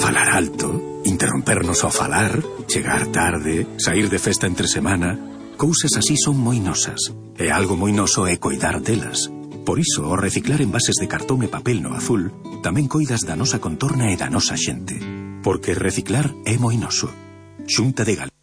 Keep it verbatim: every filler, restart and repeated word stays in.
falar alto, interrompernos ao falar, chegar tarde, sair de festa entre semana... Cousas así son moi nosas. E algo moi noso é coidar delas. Por iso, ao reciclar envases de cartón e papel no azul, tamén coidas da nosa contorna e da nosa xente. Porque reciclar é moi noso. Xunta de Galicia.